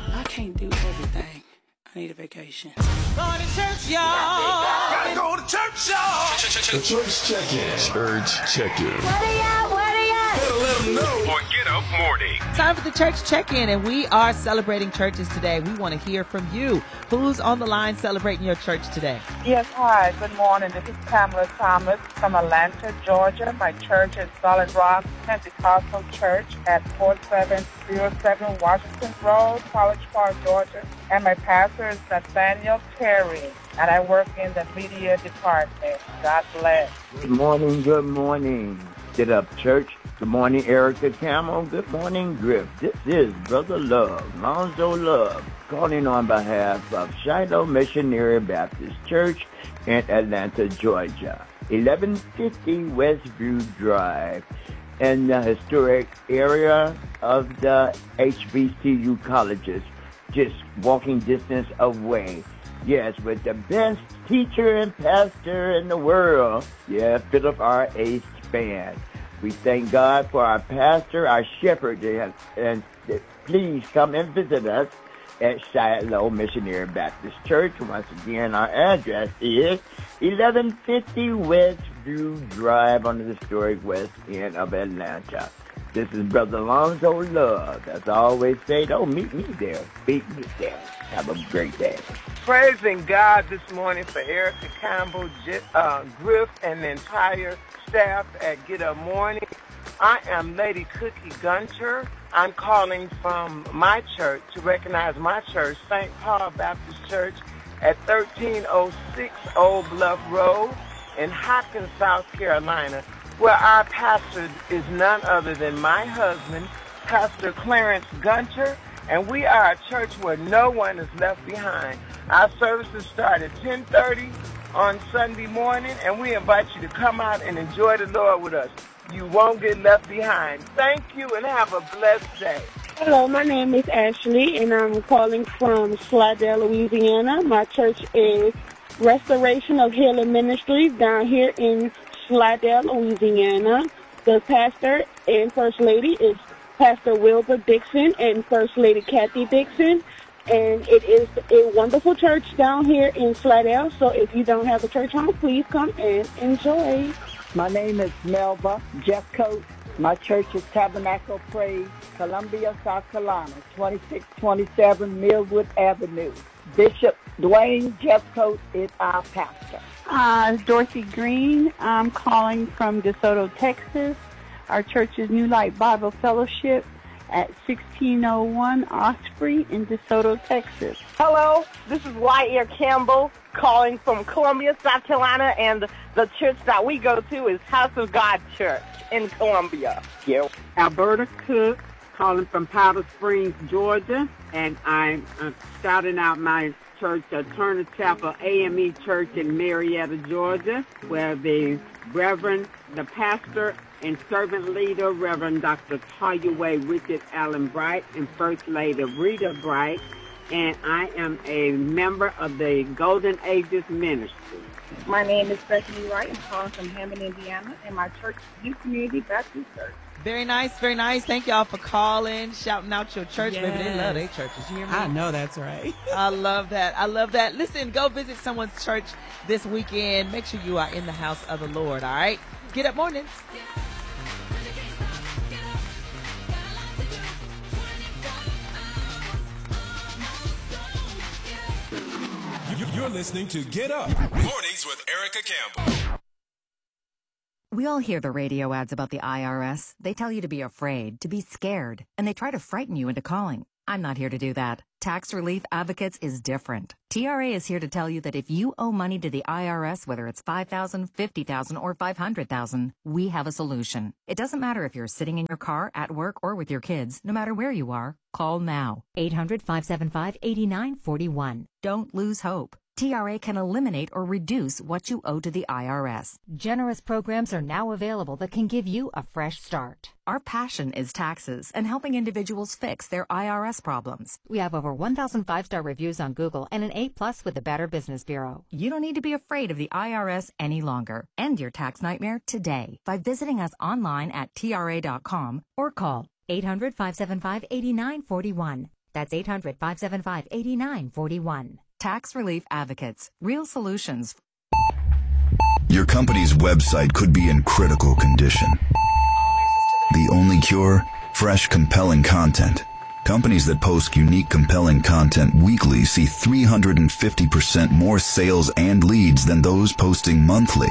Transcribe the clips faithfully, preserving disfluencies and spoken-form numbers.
I can't do everything. I need a vacation. Going to church, y'all. Gotta go to church, y'all. The Church Check-In. Church Check-In. What are y'all? What are y'all? Better let them know. Or Get Up Morning. Time for the church check-in, and we are celebrating churches today. We want to hear from you. Who's on the line celebrating your church today? Yes, hi. Good morning. This is Pamela Thomas from Atlanta, Georgia. My church is Solid Rock Pentecostal Church at forty-seven oh seven Washington Road, College Park, Georgia. And my pastor is Nathaniel Terry, and I work in the media department. God bless. Good morning, good morning. Get Up Church. Good morning, Erica Camel. Good morning, Griff. This is Brother Love, Lonzo Love, calling on behalf of Shiloh Missionary Baptist Church in Atlanta, Georgia. eleven fifty Westview Drive, in the historic area of the H B C U colleges, just walking distance away. Yes, with the best teacher and pastor in the world. Yeah, Philip R. A. Spann. We thank God for our pastor, our shepherd, and, and please come and visit us at Shiloh Missionary Baptist Church. Once again, our address is eleven fifty Westview Drive on the historic west end of Atlanta. This is Brother Lonzo Love. As I always say, don't meet me there. Meet me there. Have a great day. Praising God this morning for Erica Campbell, uh, Griff, and the entire staff at Get Up Morning. I am Lady Cookie Gunter. I'm calling from my church to recognize my church, Saint Paul Baptist Church, at thirteen oh six Old Bluff Road in Hopkins, South Carolina, where our pastor is none other than my husband, Pastor Clarence Gunter, and we are a church where no one is left behind. Our services start at ten thirty on Sunday morning, and we invite you to come out and enjoy the Lord with us. You won't get left behind. Thank you, and have a blessed day. Hello, my name is Ashley, and I'm calling from Slidell, Louisiana. My church is Restoration of Healing Ministries down here in Slidell, Louisiana. The pastor and First Lady is Pastor Wilbur Dixon and First Lady Kathy Dixon. And it is a wonderful church down here in Slidell. So if you don't have a church home, please come and enjoy. My name is Melba Jeffcoat. My church is Tabernacle Praise, Columbia, South Carolina, twenty-six twenty-seven Millwood Avenue. Bishop Dwayne Jeffcoat is our pastor. Uh, Dorothy Green. I'm calling from DeSoto, Texas. Our church is New Light Bible Fellowship at sixteen oh one Osprey in DeSoto, Texas. Hello, this is Wyatt Campbell calling from Columbia, South Carolina, and the church that we go to is House of God Church in Columbia. Thank you. Alberta Cook calling from Powder Springs, Georgia, and I'm uh, starting out my church at Turner Chapel A M E Church in Marietta, Georgia, where the Reverend, the pastor, and servant leader, Reverend Doctor Toyaway Richard Allen Bright, and First Lady Rita Bright, and I am a member of the Golden Ages Ministry. My name is Stephanie Wright. I'm calling from Hammond, Indiana, and my church is New Community Baptist Church. Very nice, very nice. Thank y'all for calling, shouting out your church. Yes. Baby, they love their churches. You hear me? I know that's right. I love that. I love that. Listen, go visit someone's church this weekend. Make sure you are in the house of the Lord, all right? Get Up Mornings. You're listening to Get Up Mornings with Erica Campbell. We all hear the radio ads about the I R S. They tell you to be afraid, to be scared, and they try to frighten you into calling. I'm not here to do that. Tax Relief Advocates is different. T R A is here to tell you that if you owe money to the I R S, whether it's five thousand dollars, fifty thousand dollars, or five hundred thousand dollars, we have a solution. It doesn't matter if you're sitting in your car, at work, or with your kids. No matter where you are, call now. eight hundred, five seven five, eight nine four one. Don't lose hope. T R A can eliminate or reduce what you owe to the I R S. Generous programs are now available that can give you a fresh start. Our passion is taxes and helping individuals fix their I R S problems. We have over one thousand five-star reviews on Google and an A plus with the Better Business Bureau. You don't need to be afraid of the I R S any longer. End your tax nightmare today by visiting us online at T R A dot com or call eight hundred, five seven five, eight nine four one. That's eight hundred, five seven five, eight nine four one. Tax Relief Advocates. Real solutions. Your company's website could be in critical condition. The only cure? Fresh, compelling content. Companies that post unique, compelling content weekly see three hundred fifty percent more sales and leads than those posting monthly.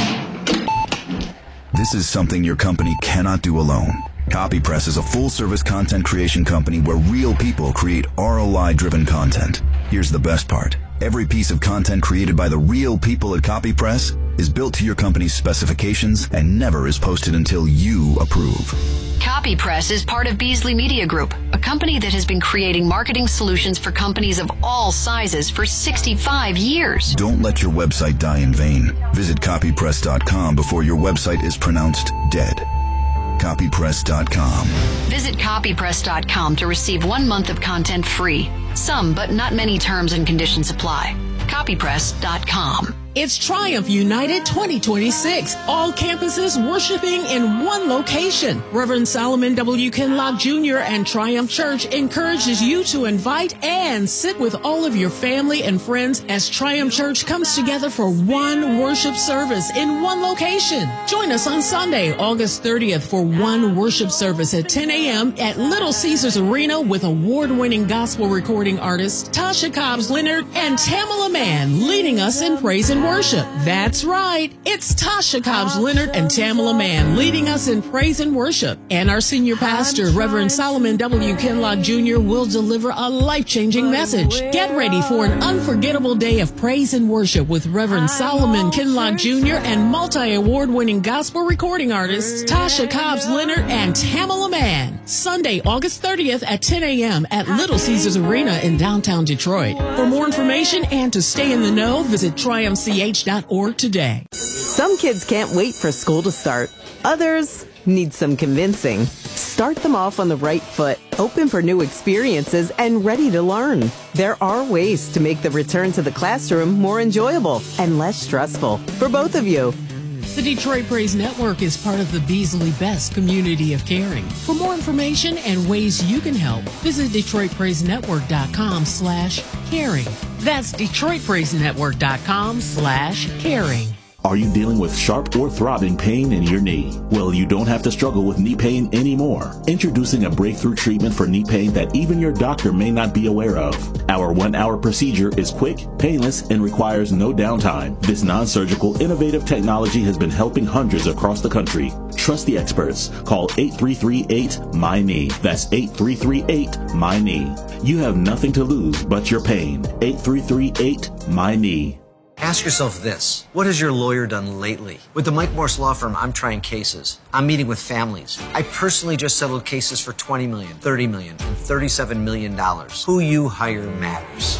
This is something your company cannot do alone. CopyPress is a full-service content creation company where real people create R O I-driven content. Here's the best part. Every piece of content created by the real people at CopyPress is built to your company's specifications and never is posted until you approve. CopyPress is part of Beasley Media Group, a company that has been creating marketing solutions for companies of all sizes for sixty-five years. Don't let your website die in vain. Visit copypress dot com before your website is pronounced dead. copypress dot com. Visit copypress dot com to receive one month of content free. Some, but not many terms and conditions apply. copypress dot com. It's Triumph United twenty twenty-six. All campuses worshiping in one location. Reverend Solomon W. Kinlock Junior and Triumph Church encourages you to invite and sit with all of your family and friends as Triumph Church comes together for one worship service in one location. Join us on Sunday, August thirtieth for one worship service at ten a.m. at Little Caesars Arena with award-winning gospel recording artists Tasha Cobbs Leonard and Tamala Mann leading us in praise and worship. That's right. It's Tasha Cobbs Leonard and Tamala Mann leading us in praise and worship. And our senior pastor, Reverend Solomon W. Kinlock Junior will deliver a life-changing message. Get ready for an unforgettable day of praise and worship with Reverend Solomon Kinlock Junior and multi-award winning gospel recording artists Tasha Cobbs Leonard and Tamala Mann. Sunday, August thirtieth at ten a.m. at Little Caesars Arena in downtown Detroit. For more information and to stay in the know, visit triumph c h dot org today. Some kids can't wait for school to start. Others need some convincing. Start them off on the right foot, open for new experiences, and ready to learn. There are ways to make the return to the classroom more enjoyable and less stressful for both of you. The Detroit Praise Network is part of the Beasley Best community of caring. For more information and ways you can help, visit detroit praise network dot com slash caring. That's detroit praise network dot com slash caring. Are you dealing with sharp or throbbing pain in your knee? Well, you don't have to struggle with knee pain anymore. Introducing a breakthrough treatment for knee pain that even your doctor may not be aware of. Our one-hour procedure is quick, painless, and requires no downtime. This non-surgical, innovative technology has been helping hundreds across the country. Trust the experts. Call eight three three eight M Y N E. That's eight three three eight M Y N E. You have nothing to lose but your pain. eight three three eight M Y N E. Ask yourself this. What has your lawyer done lately? With the Mike Morse Law Firm, I'm trying cases. I'm meeting with families. I personally just settled cases for twenty million dollars, thirty million dollars, and thirty-seven million dollars. Who you hire matters.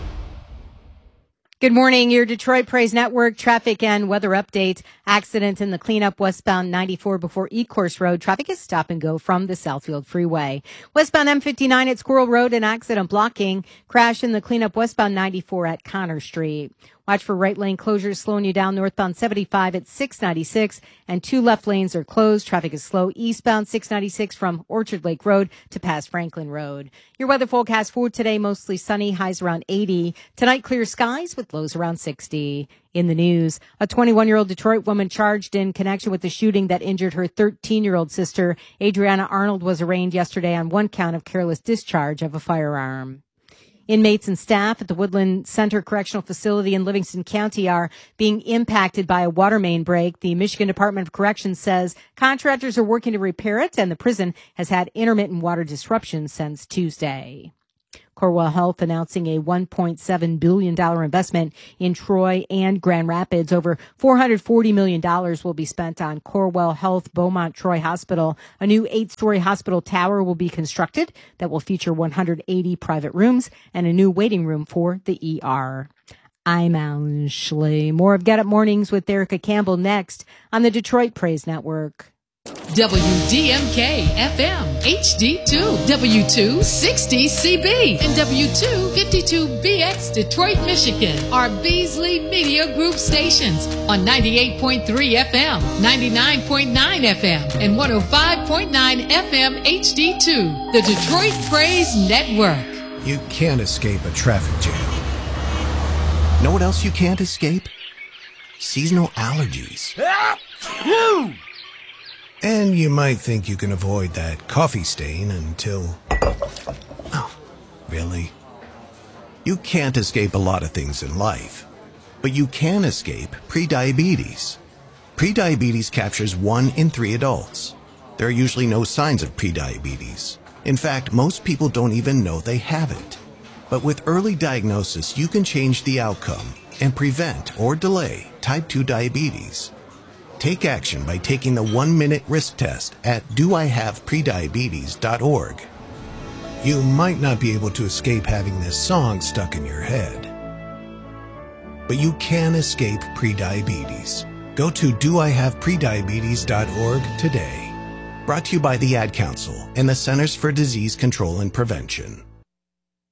Good morning, your Detroit Praise Network traffic and weather update. Accident in the cleanup westbound ninety-four before Ecorse Road. Traffic is stop and go from the Southfield Freeway. Westbound M fifty-nine at Squirrel Road, an accident blocking. Crash in the cleanup westbound ninety-four at Connor Street. Watch for right lane closures slowing you down northbound seventy-five at six ninety-six, and two left lanes are closed. Traffic is slow eastbound six ninety-six from Orchard Lake Road to past Franklin Road. Your weather forecast for today, mostly sunny, highs around eighty. Tonight, clear skies with lows around sixty. In the news, a twenty-one-year-old Detroit woman charged in connection with the shooting that injured her thirteen-year-old sister, Adriana Arnold, was arraigned yesterday on one count of careless discharge of a firearm. Inmates and staff at the Woodland Center Correctional Facility in Livingston County are being impacted by a water main break. The Michigan Department of Corrections says contractors are working to repair it, and the prison has had intermittent water disruptions since Tuesday. Corewell Health announcing a one point seven billion dollars investment in Troy and Grand Rapids. Over four hundred forty million dollars will be spent on Corewell Health Beaumont Troy Hospital. A new eight-story hospital tower will be constructed that will feature one hundred eighty private rooms and a new waiting room for the E R. I'm Alan Schley. More of Get Up Mornings with Erica Campbell next on the Detroit Praise Network. W D M K F M H D two, W two sixty C B, and W two fifty-two B X Detroit, Michigan are Beasley Media Group stations on ninety-eight point three F M, ninety-nine point nine F M, and one oh five point nine F M H D two, the Detroit Praise Network. You can't escape a traffic jam. Know what else you can't escape? Seasonal allergies. And you might think you can avoid that coffee stain until... Oh, really? You can't escape a lot of things in life, but you can escape prediabetes. Prediabetes captures one in three adults. There are usually no signs of prediabetes. In fact, most people don't even know they have it. But with early diagnosis, you can change the outcome and prevent or delay type two diabetes. Take action by taking the one-minute risk test at do I have prediabetes dot org. You might not be able to escape having this song stuck in your head, but you can escape prediabetes. Go to do I have prediabetes dot org today. Brought to you by the Ad Council and the Centers for Disease Control and Prevention.